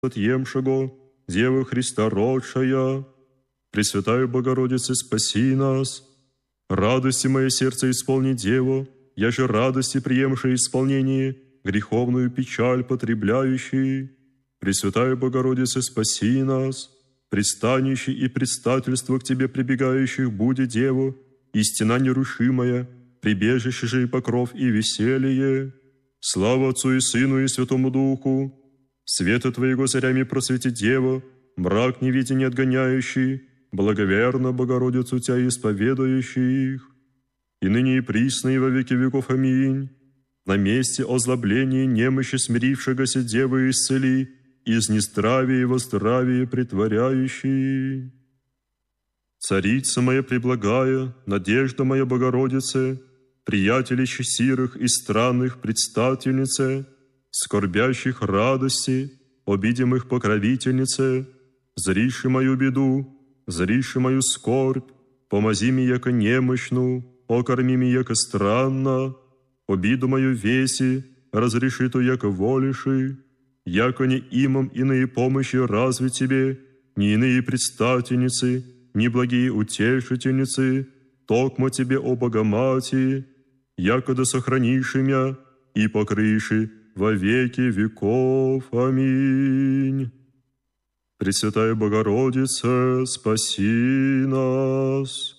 отъемшего, Дева Христа родшая, Пресвятая Богородице, спаси нас. Радости мое сердце исполни, Дева, я же радости приемшее исполнение, греховную печаль потребляющий. Пресвятая Богородице, спаси нас. Пристанище и предстательство к Тебе прибегающих буде, Дева, истина нерушимая, прибежище же и покров и веселье. Слава Отцу и Сыну и Святому Духу. Света Твоего зарями просвети, Дева, мрак невидение отгоняющий, благоверно Богородицу Тебя исповедующих. И ныне и присно и во веки веков. Аминь. На месте озлобления немощи смирившегося Девы исцели, из нездравия во здравие притворяющий. Царица моя преблагая, надежда моя Богородице, приятелище сирых и странных предстательнице, скорбящих радости, обидимых покровительнице, зриши мою беду, зриши мою скорбь, помози ми, яко немощну, окорми ми, яко странно, обиду мою веси, разреши то, яко волиши, яко не имам иные помощи разве Тебе, ни иные предстательницы, ни благие утешительницы, токмо Тебе, о Богоматери, яко да сохранишь мя и покрыши во веки веков. Аминь. Пресвятая Богородица, спаси нас.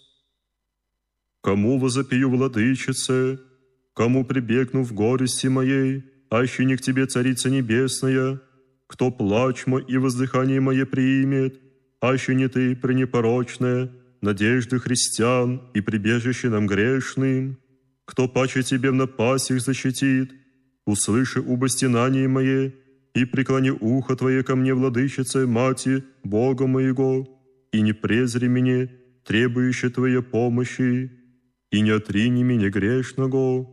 Кому возопию, Владычице, кому прибегну в горести моей, аще не к Тебе, Царица Небесная, кто плач мой и воздыхание мое примет, аще не Ты, пренепорочная, надежды христиан и прибежище нам грешным, кто паче Тебе в напастях защитит, услыши убо стенание мое и преклони ухо Твое ко мне, Владычице, Мати, Бога моего, и не презри мне, требующее Твоей помощи, и не отрини меня грешного.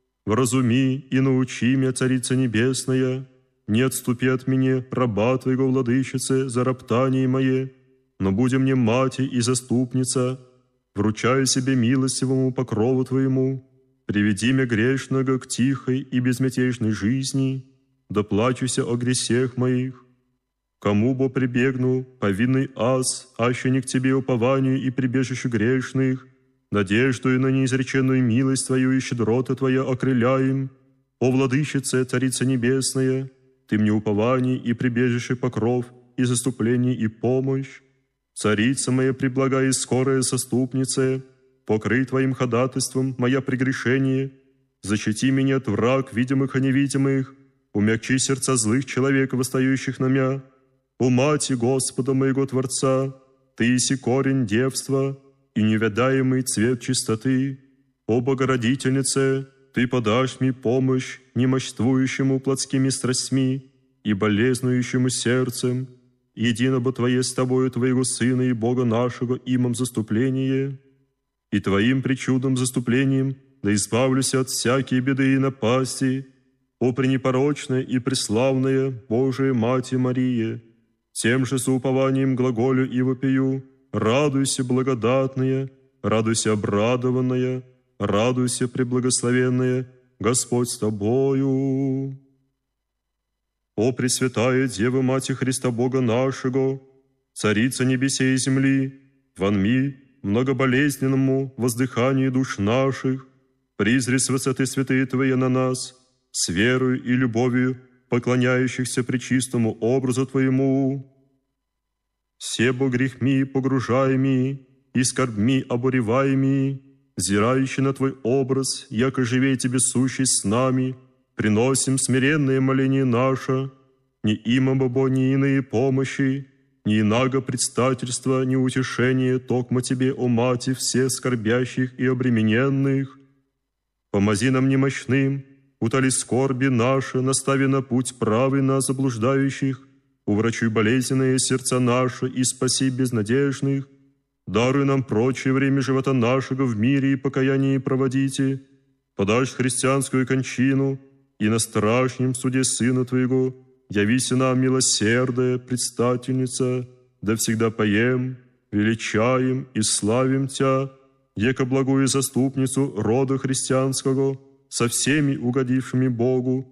Вразуми и научи меня, Царица Небесная, не отступи от меня, раба Твоего, Владычице, за роптание мое, но будь мне мати и заступница, вручаю себе милостивому покрову Твоему, приведи меня грешного к тихой и безмятежной жизни, да плачуся о гресех моих. Кому бо прибегну, повинный аз, аще не к Тебе упованию и прибежищу грешных, надеждою на неизреченную милость Твою и щедроты Твоя окрыляем. О, Владычице, Царица Небесная, Ты мне упование и прибежище покров, и заступление и помощь. Царица моя преблагая и скорая заступница, покрый Твоим ходатайством моя прегрешение, защити меня от враг видимых и невидимых, умягчи сердца злых человек, восстающих на мя. О, Мати Господа моего Творца, Ты еси корень девства и невядаемый цвет чистоты. О, Богородительнице, Ты подашь мне помощь немощствующему плотскими страстьми и болезнующему сердцем, единого Твое с Тобою, Твоего Сына и Бога нашего, имам заступление, и Твоим причудным заступлением да избавлюся от всякие беды и напасти. О, пренепорочная и преславная Божия Мати Мария, тем же соупованием глаголю и вопию: радуйся, благодатная, радуйся, обрадованная, радуйся, преблагословенная, Господь с Тобою. О, Пресвятая Дева, Мати Христа Бога нашего, Царица небесей и земли, вонми многоболезненному воздыханию душ наших, призри с высоты святые Твои на нас, с верою и любовью поклоняющихся пречистому образу Твоему. Себо грехми погружаеми и скорбми обуреваеми, зирающий на Твой образ, яко живей Тебе сущий с нами, приносим смиренное моление наше, ни имам бо ни иные помощи, ни инаго предстательства, ни утешение, токмо Тебе, о Мати, все скорбящих и обремененных. Помози нам немощным, утоли скорби наши, настави на путь правый нас заблуждающих, уврачуй болезненные сердца наши и спаси безнадежных. Даруй нам прочее время живота нашего в мире и покаянии проводите, подашь христианскую кончину, и на страшнем суде Сына Твоего явися нам, милосердная предстательница, да всегда поем, величаем и славим Тя, яко благую заступницу рода христианского, со всеми угодившими Богу,